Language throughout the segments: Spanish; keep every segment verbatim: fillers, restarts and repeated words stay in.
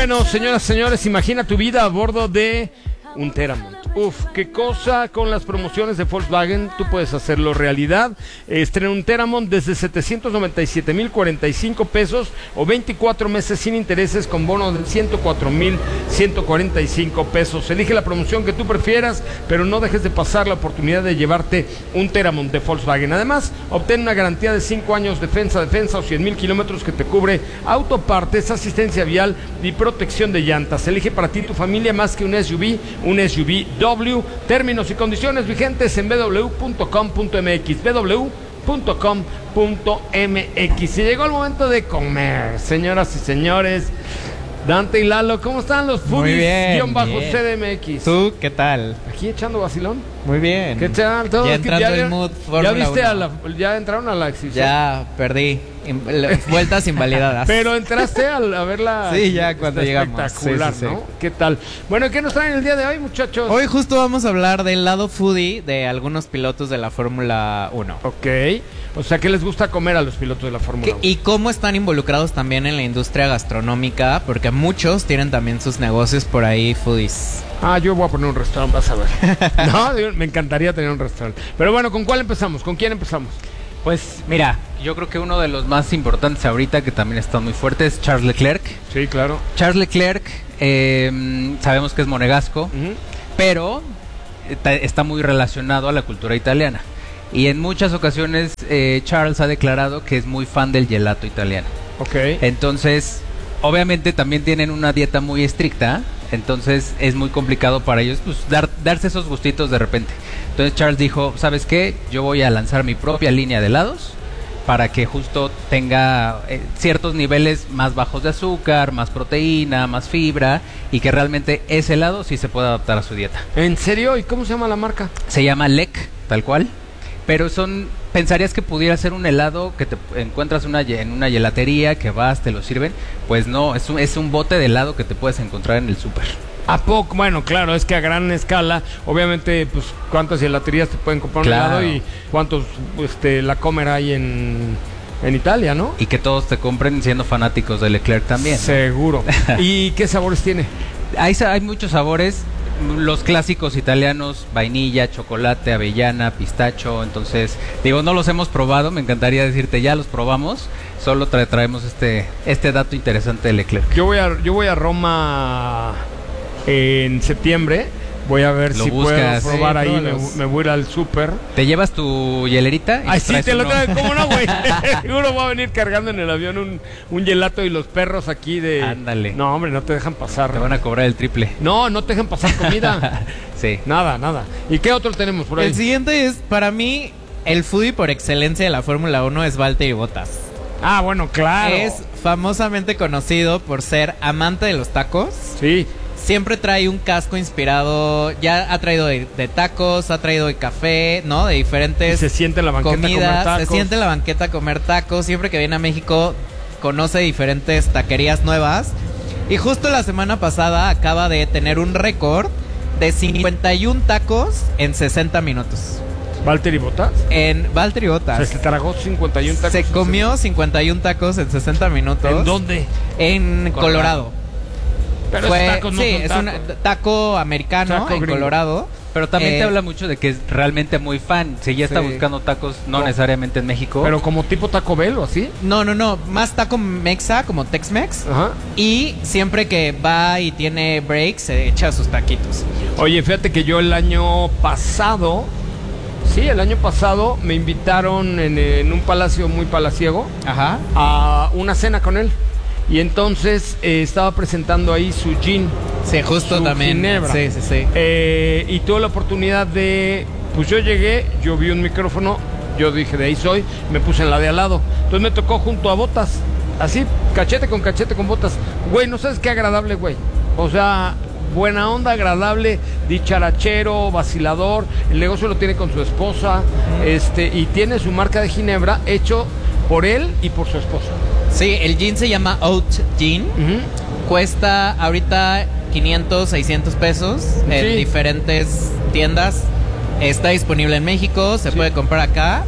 Bueno, señoras y señores, imagina tu vida a bordo de un Teramont. Uf, qué cosa con las promociones de Volkswagen. Tú puedes hacerlo realidad. Estrena un Teramont desde setecientos noventa y siete mil cuarenta y cinco pesos o veinticuatro meses sin intereses con bono de ciento cuatro mil ciento cuarenta y cinco pesos. Elige la promoción que tú prefieras, pero no dejes de pasar la oportunidad de llevarte un Teramont de Volkswagen. Además, obtén una garantía de cinco años defensa, defensa o cien mil kilómetros que te cubre autopartes, asistencia vial y protección de llantas. Elige para ti y tu familia más que un S U V, un S U V W. Términos y condiciones vigentes en b w punto com punto m x, b w punto com punto m x. Y llegó el momento de comer, señoras y señores. Dante y Lalo, ¿cómo están los foodies? Guión bajo C D M X. ¿Tú qué tal? Aquí echando vacilón. Muy bien. ¿Qué tal? Todos ya entrando ya, el mood ya viste a la, ya entraron a la exhibición. Ya perdí. Vueltas invalidadas. Pero entraste a, a verla. Sí, ya cuando llegamos. Espectacular, sí, sí, sí. ¿No? ¿Qué tal? Bueno, ¿qué nos traen el día de hoy, muchachos? Hoy justo vamos a hablar del lado foodie de algunos pilotos de la Fórmula uno. Ok. O sea, ¿qué les gusta comer a los pilotos de la Fórmula uno? Y cómo están involucrados también en la industria gastronómica, porque muchos tienen también sus negocios por ahí foodies. Ah, yo voy a poner un restaurante, vas a ver. No, me encantaría tener un restaurante. Pero bueno, ¿con cuál empezamos? ¿Con quién empezamos? Pues mira, yo creo que uno de los más importantes ahorita, que también está muy fuerte, es Charles Leclerc. Sí, claro. Charles Leclerc, eh, sabemos que es monegasco, uh-huh. pero está muy relacionado a la cultura italiana. Y en muchas ocasiones eh, Charles ha declarado que es muy fan del gelato italiano. Ok. Entonces, obviamente también tienen una dieta muy estricta, entonces es muy complicado para ellos pues, dar, darse esos gustitos de repente. Entonces Charles dijo, ¿sabes qué? Yo voy a lanzar mi propia línea de helados para que justo tenga eh, ciertos niveles más bajos de azúcar, más proteína, más fibra, y que realmente ese helado sí se pueda adaptar a su dieta. ¿En serio? ¿Y cómo se llama la marca? Se llama Lec, tal cual. Pero son, pensarías que pudiera ser un helado que te encuentras una, en una gelatería, que vas, te lo sirven. Pues no, es un, es un bote de helado que te puedes encontrar en el súper. ¿A poco? Bueno, claro, es que a gran escala, obviamente, pues, ¿cuántas gelaterías te pueden comprar claro. un helado? Y cuántos, este, la comer hay en, en Italia, ¿no? Y que todos te compren siendo fanáticos de Leclerc también. Seguro. ¿No? ¿Y qué sabores tiene? Hay, hay muchos sabores. Los clásicos italianos, vainilla, chocolate, avellana, pistacho. Entonces, digo, no los hemos probado. Me encantaría decirte, ya los probamos. Solo tra traemos este este dato interesante de Leclerc. Yo voy a, yo voy a Roma en septiembre. Voy a ver lo si buscas. puedo probar sí, ahí, me, me voy a ir al súper. ¿Te llevas tu hielerita? Ay, sí, te lo traigo, ¿cómo no, güey? Seguro voy a venir cargando en el avión un, un gelato y los perros aquí de... Ándale. No, hombre, no te dejan pasar. Te van a cobrar el triple. No, no te dejan pasar comida. Sí. Nada, nada. ¿Y qué otro tenemos por ahí? El siguiente es, para mí, el foodie por excelencia de la Fórmula uno es Valtteri Bottas. Ah, bueno, claro. Es famosamente conocido por ser amante de los tacos. Sí. Siempre trae un casco inspirado, ya ha traído de, de tacos, ha traído de café, ¿no? De diferentes y se siente en la banqueta comidas, a comer tacos. Se siente en la banqueta a comer tacos. Siempre que viene a México conoce diferentes taquerías nuevas. Y justo la semana pasada acaba de tener un récord de cincuenta y uno tacos en sesenta minutos. ¿Valtteri Bottas? En Valtteri Bottas. O sea, se tragó cincuenta y uno tacos. Se comió cincuenta y uno tacos en sesenta minutos. ¿En dónde? En Colorado. Colorado. Pero Fue, tacos no sí, son es tacos. un taco americano taco en gringo. Colorado. Pero también eh, te habla mucho de que es realmente muy fan. Si ya está sí. buscando tacos, no, no necesariamente en México. Pero como tipo Taco Bell o así. No, no, no. Más taco mexa, como Tex-Mex. Ajá. Y siempre que va y tiene breaks, se echa sus taquitos. Oye, fíjate que yo el año pasado... Sí, el año pasado me invitaron en, en un palacio muy palaciego. Ajá. A una cena con él. Y entonces eh, estaba presentando ahí su gin. Sí, justo su también. ginebra. Sí, sí, sí. Eh, y tuve la oportunidad de... Pues yo llegué, yo vi un micrófono, yo dije, de ahí soy, me puse en la de al lado. Entonces me tocó junto a Bottas, así, cachete con cachete con Bottas. Güey, no sabes qué agradable, güey. O sea, buena onda, agradable, dicharachero, vacilador. El negocio lo tiene con su esposa, mm. este, y tiene su marca de ginebra hecho por él y por su esposa. Sí, el gin se llama Oat Gin. Uh-huh. Cuesta ahorita quinientos, seiscientos pesos en sí. diferentes tiendas. Está disponible en México, se sí. puede comprar acá.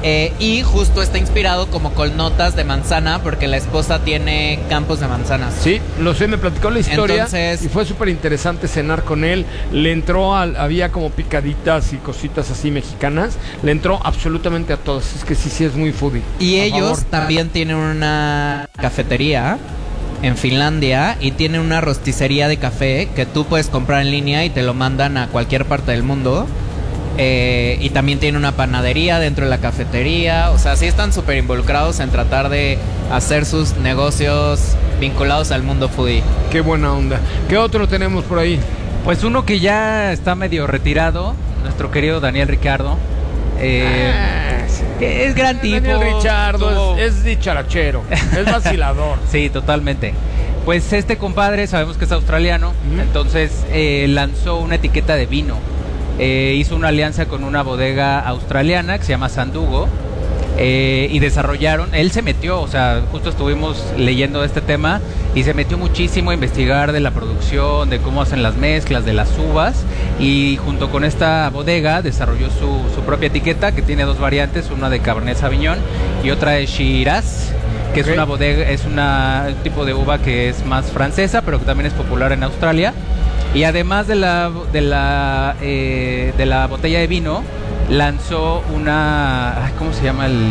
Eh, y justo está inspirado como con notas de manzana, porque la esposa tiene campos de manzanas. Sí, lo sé, me platicó la historia. Entonces, y fue súper interesante cenar con él. Le entró, al, había como picaditas y cositas así mexicanas. Le entró absolutamente a todas. Es que sí, sí es muy foodie. Y A ellos favor. también tienen una cafetería en Finlandia y tienen una rosticería de café que tú puedes comprar en línea y te lo mandan a cualquier parte del mundo. Eh, y también tiene una panadería dentro de la cafetería. O sea, sí están súper involucrados en tratar de hacer sus negocios vinculados al mundo foodie. Qué buena onda. ¿Qué otro tenemos por ahí? Pues uno que ya está medio retirado, nuestro querido Daniel Ricciardo. Eh, Ah, sí. es gran tipo. Daniel Ricciardo tuvo- es, es dicharachero, es vacilador. Sí, totalmente. Pues este compadre sabemos que es australiano, Ujú. entonces eh, lanzó una etiqueta de vino. Eh, hizo una alianza con una bodega australiana que se llama Sandugo eh, y desarrollaron, él se metió, o sea, justo estuvimos leyendo este tema y se metió muchísimo a investigar de la producción, de cómo hacen las mezclas, de las uvas, y junto con esta bodega desarrolló su, su propia etiqueta que tiene dos variantes, una de Cabernet Sauvignon y otra de Shiraz, que Ok. es una bodega, es una, un tipo de uva que es más francesa, pero que también es popular en Australia. Y además de la de la eh, de la botella de vino, lanzó una, ay, ¿cómo se llama el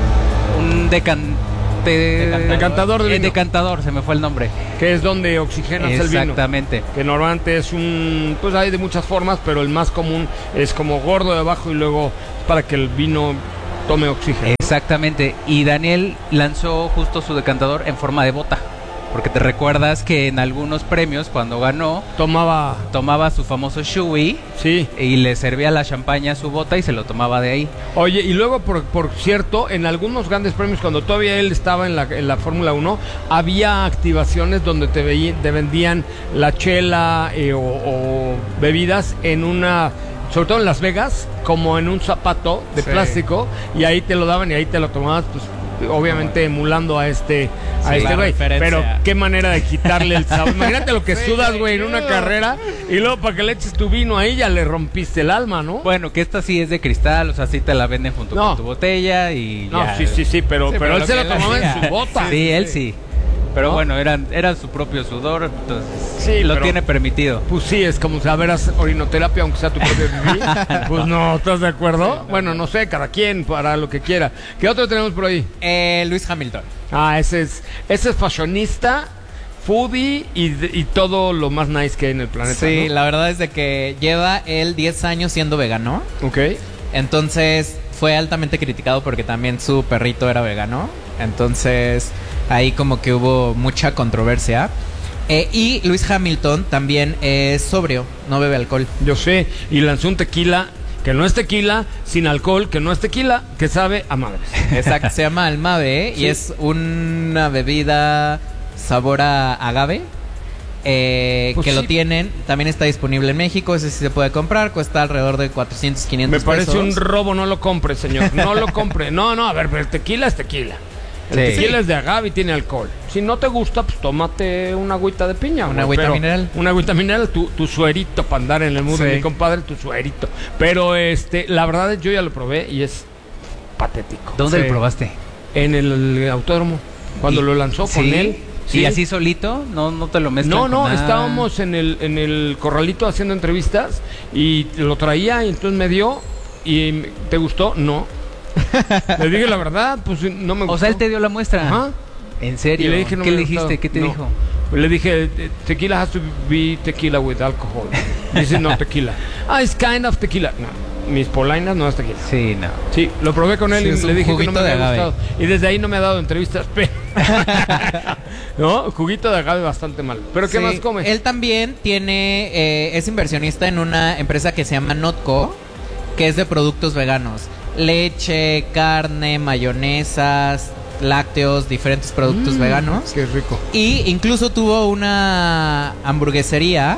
un decante, Decantador de Eh, vino. decantador, se me fue el nombre. Que es donde oxigenas el vino. Exactamente. Que normalmente es un... Pues hay de muchas formas, pero el más común es como gordo de abajo y luego para que el vino tome oxígeno. Exactamente. Y Daniel lanzó justo su decantador en forma de bota. Porque te recuerdas que en algunos premios, cuando ganó, Tomaba... tomaba su famoso Shui Sí. y le servía la champaña a su bota y se lo tomaba de ahí. Oye, y luego, por, por cierto, en algunos grandes premios, cuando todavía él estaba en la, en la Fórmula uno, había activaciones donde te, veí- te vendían la chela eh, o, o bebidas en una... Sobre todo en Las Vegas, como en un zapato de Sí. plástico, y ahí te lo daban y ahí te lo tomabas, pues obviamente emulando a este a Sí, este la güey. referencia. Pero qué manera de quitarle el sabor. Imagínate lo que Sí, sudas, güey, en una no. carrera, y luego para que le eches tu vino ahí ya le rompiste el alma, ¿no? Bueno, que esta sí es de cristal, o sea, sí te la venden junto No. con tu botella y No, ya. sí, sí, sí, pero, Sí, pero, pero él lo se que lo él tomaba en hacía. su bota. Sí, él sí. Pero ¿No? bueno, eran, era su propio sudor, entonces Sí, lo pero- tiene permitido. Pues sí, es como si a veras orinoterapia, aunque sea tu propio pipí. Pues no, ¿estás de acuerdo? Bueno, no sé, cada quien para lo que quiera. ¿Qué otro tenemos por ahí? Eh, Lewis Hamilton. Ah, ese es, ese es fashionista, foodie y, y todo lo más nice que hay en el planeta. Sí, ¿no? la verdad es de que lleva él diez años siendo vegano. Ok. Entonces fue altamente criticado porque también su perrito era vegano. Entonces ahí como que hubo mucha controversia. Eh, y Lewis Hamilton también es sobrio, no bebe alcohol. Yo sé, y lanzó un tequila que no es tequila, sin alcohol, que no es tequila, que sabe a madres. Exacto, se llama Almave Sí. y es una bebida sabor a agave. eh, Pues que sí. lo tienen, también está disponible en México, ese sí se puede comprar, cuesta alrededor de cuatrocientos, quinientos Me parece pesos. un robo, no lo compre, señor. No lo compre. No, no, a ver, pero el tequila es tequila. El Sí. tequila es de agave y tiene alcohol. Si no te gusta, pues tómate una agüita de piña. Una güey, agüita pero- mineral. Una agüita mineral, tu, tu suerito para andar en el mundo, Sí. mi compadre, tu suerito. Pero este, la verdad es yo ya lo probé y es patético. ¿Dónde Sí. lo probaste? En el autódromo, cuando Y- lo lanzó con ¿sí? él. ¿Y así solito? ¿No, no te lo mezclan No, con no, nada? estábamos en el, en el corralito haciendo entrevistas y lo traía y entonces me dio y ¿te gustó? No. Le dije la verdad, pues no me gustó. O sea, él te dio la muestra. Ajá. ¿En serio? Y le dije, no ¿Qué me le gustó. dijiste? ¿Qué te No. dijo? Le dije, tequila has to be tequila with alcohol. Dice, no, tequila. Ah, it's kind of tequila. No, mis polainas no es tequila. Sí, no. Sí, lo probé con él Sí, y es le un dije que no juguito me de había agave. gustado. Y desde ahí no me ha dado entrevistas. pero- no, juguito de agave bastante mal. ¿Pero qué Sí, más come? Él también tiene, eh, es inversionista en una empresa que se llama Notco, que es de productos veganos. Leche, carne, mayonesas, lácteos, diferentes productos Mm, veganos. Qué rico. Y incluso tuvo una hamburguesería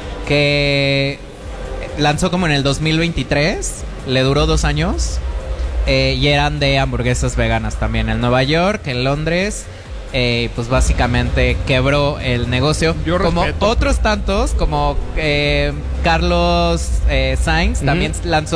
que lanzó como en el dos mil veintitrés, le duró dos años, eh, y eran de hamburguesas veganas también en Nueva York, en Londres. Eh, pues básicamente quebró el negocio. Yo como respeto. otros tantos, como eh, Carlos eh, Sainz, Ujú. también lanzó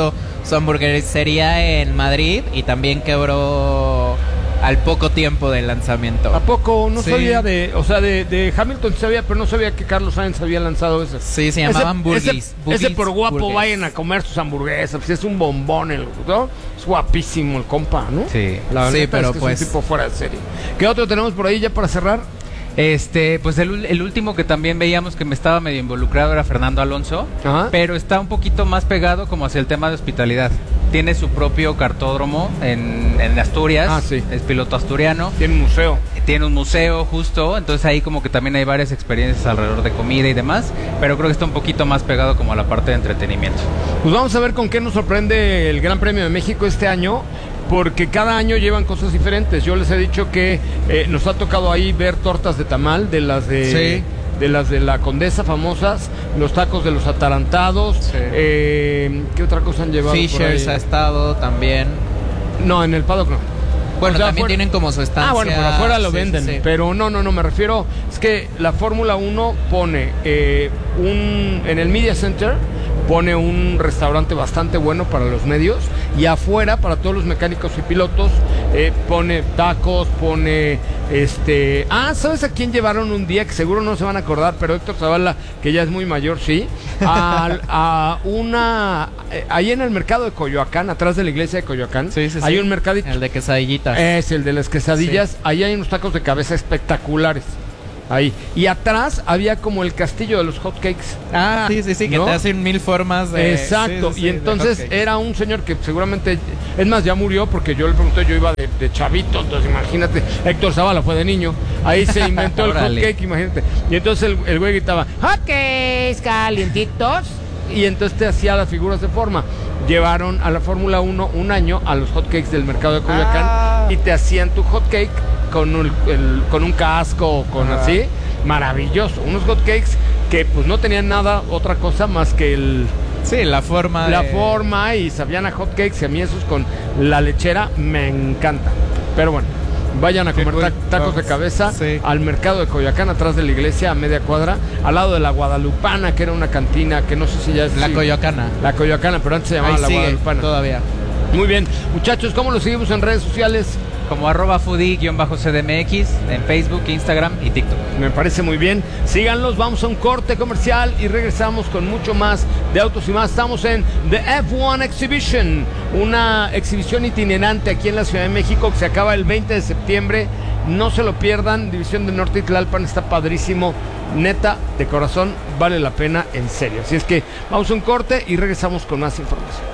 su hamburguesería en Madrid y también quebró al poco tiempo del lanzamiento. ¿A poco? No Sí. sabía de... O sea, de, de Hamilton sabía, pero no sabía que Carlos Sainz había lanzado ese. Sí, se llamaban ese, Burgers. ese, Burgers, ese por guapo Burgers. vayan a comer sus hamburguesas. Pues es un bombón, el, ¿no? Es guapísimo el compa, ¿no? Sí. La Sí, neta pero es que pues- es un tipo fuera de serie. ¿Qué otro tenemos por ahí ya para cerrar? Este, pues el, el último que también veíamos que me estaba medio involucrado era Fernando Alonso, Ajá. pero está un poquito más pegado como hacia el tema de hospitalidad. Tiene su propio cartódromo en, en Asturias, Ah, sí. es piloto asturiano, Tiene un museo. tiene un museo justo, entonces ahí como que también hay varias experiencias alrededor de comida y demás, pero creo que está un poquito más pegado como a la parte de entretenimiento. Pues vamos a ver con qué nos sorprende el Gran Premio de México este año, porque cada año llevan cosas diferentes. Yo les he dicho que eh, nos ha tocado ahí ver tortas de tamal, de las de, Sí. de las de la Condesa famosas, los tacos de los atarantados. Sí. eh, ¿Qué otra cosa han llevado por Fishers ha ahí? estado también. No, en el paddock no. Bueno, O sea, también afuera- tienen como su estancia. Ah, bueno, pero afuera lo Sí, venden. sí, sí. Pero no, no, no, me refiero. Es que la Fórmula uno pone eh, un. En el Media Center pone un restaurante bastante bueno para los medios. Y afuera, para todos los mecánicos y pilotos, eh, pone tacos, pone. Este. Ah, ¿sabes a quién llevaron un día? Que seguro no se van a acordar, pero Héctor Zavala, que ya es muy mayor, sí. A, a una. eh, ahí en el mercado de Coyoacán, atrás de la iglesia de Coyoacán, Sí, sí, sí. hay un mercadito. El de quesadillitas. Es el de las quesadillas. Sí. Ahí hay unos tacos de cabeza espectaculares. Ahí. Y atrás había como el castillo de los hotcakes. Ah, sí, sí, sí, que ¿No? te hacen mil formas de... Exacto. sí, sí, sí, y entonces de hotcakes. era un señor que seguramente, es más, ya murió porque yo le pregunté, yo iba de, de chavito, entonces imagínate, Héctor Zavala fue de niño. Ahí se inventó el Órale. hotcake, imagínate. Y entonces el, el güey gritaba, hotcakes calientitos. Y entonces te hacía las figuras de forma. Llevaron a la Fórmula uno un año a los hotcakes del mercado de Coyoacán Ah. y te hacían tu hotcake con un, el- con un casco o con Ajá. así. Maravilloso. Unos hotcakes que pues no tenían nada, otra cosa más que el, Sí, la forma la de... forma, y sabían a hotcakes, y a mí esos con la lechera me encanta. Pero bueno, vayan a Qué comer cool. ta- tacos de Vamos. cabeza Sí. al mercado de Coyoacán, atrás de la iglesia, a media cuadra, al lado de la Guadalupana, que era una cantina que no sé si ya es... La sí, Coyoacana. La Coyoacana, pero antes se llamaba Ahí la sigue Guadalupana. todavía. Muy bien, muchachos, ¿cómo los seguimos en redes sociales? Como arroba foodie-C D M X en Facebook, Instagram y TikTok. Me parece muy bien. Síganlos, vamos a un corte comercial y regresamos con mucho más de Autos y Más. Estamos en The F uno Exhibition, una exhibición itinerante aquí en la Ciudad de México que se acaba el veinte de septiembre. No se lo pierdan, División del Norte y Tlalpan, está padrísimo. Neta, de corazón, vale la pena, en serio. Así es que vamos a un corte y regresamos con más información.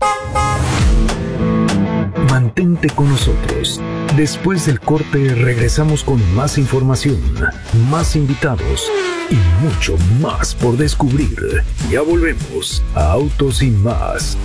Mantente con nosotros. Después del corte regresamos con más información, más invitados y mucho más por descubrir. Ya volvemos a Autos y Más.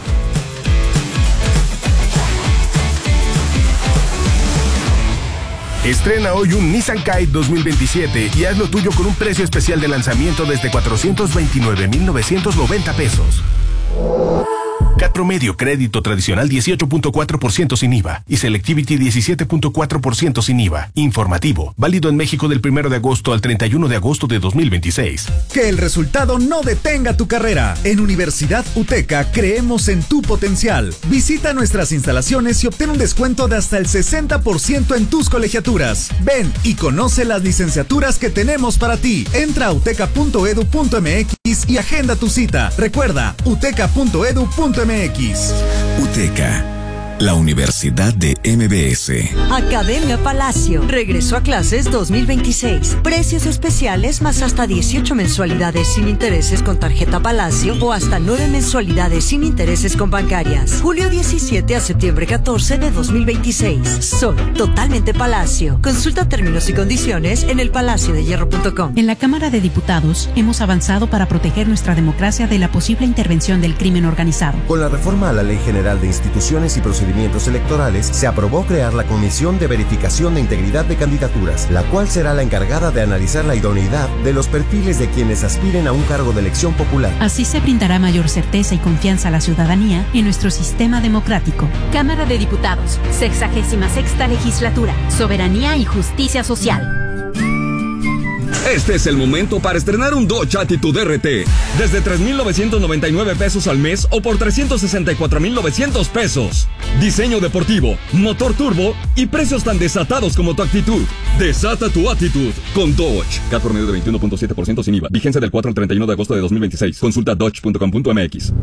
Estrena hoy un Nissan Kite dos mil veintisiete y haz lo tuyo con un precio especial de lanzamiento desde cuatrocientos veintinueve mil novecientos noventa pesos. C A T promedio, crédito tradicional dieciocho punto cuatro por ciento sin I V A y Selectivity diecisiete punto cuatro por ciento sin I V A. Informativo, válido en México del primero de agosto al treinta y uno de agosto de dos mil veintiséis. Que el resultado no detenga tu carrera. En Universidad UTECA creemos en tu potencial. Visita nuestras instalaciones y obtén un descuento de hasta el sesenta por ciento en tus colegiaturas. Ven y conoce las licenciaturas que tenemos para ti. Entra a uteca punto edu punto mx y agenda tu cita. Recuerda, uteca punto edu punto mx. UTECA, la Universidad de M B S. Academia Palacio regresó a clases dos mil veintiséis. Precios especiales más hasta dieciocho mensualidades sin intereses con tarjeta Palacio o hasta nueve mensualidades sin intereses con bancarias. Julio diecisiete a septiembre catorce de dos mil veintiséis. Son totalmente Palacio. Consulta términos y condiciones en el palacio de hierro punto com. En la Cámara de Diputados hemos avanzado para proteger nuestra democracia de la posible intervención del crimen organizado. Con la reforma a la Ley General de Instituciones y Procedimientos Electorales, se aprobó crear la Comisión de Verificación de Integridad de Candidaturas, la cual será la encargada de analizar la idoneidad de los perfiles de quienes aspiren a un cargo de elección popular. Así se brindará mayor certeza y confianza a la ciudadanía en nuestro sistema democrático. Cámara de Diputados, sexagésima sexta legislatura, Soberanía y Justicia Social. Este es el momento para estrenar un Dodge Attitude R T. Desde tres mil novecientos noventa y nueve pesos al mes o por trescientos sesenta y cuatro mil novecientos pesos. Diseño deportivo, motor turbo y precios tan desatados como tu actitud. Desata tu actitud con Dodge. C A T promedio de veintiuno punto siete por ciento sin I V A. Vigencia del cuatro al treinta y uno de agosto de dos mil veintiséis. Consulta dodge punto com punto m x.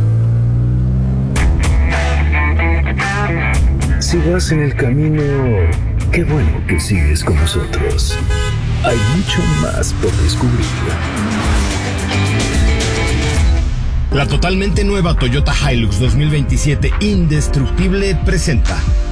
Si vas en el camino, qué bueno que sigues con nosotros. Hay mucho más por descubrir. La totalmente nueva Toyota Hilux dos mil veintisiete Indestructible presenta